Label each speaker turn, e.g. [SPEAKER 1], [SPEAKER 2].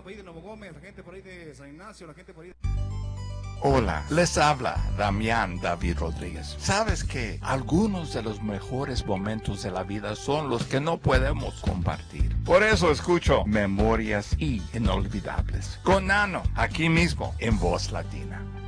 [SPEAKER 1] por ahí de Nuevo Gómez, la gente por ahí de San Ignacio, la gente por ahí de...
[SPEAKER 2] Hola, les habla Damián David Rodríguez. ¿Sabes que algunos de los mejores momentos de la vida son los que no podemos compartir? Por eso escucho Memorias Inolvidables con Nano, aquí mismo en Voz Latina.